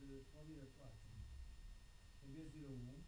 pode ir a 4. Em vez de ir a 1,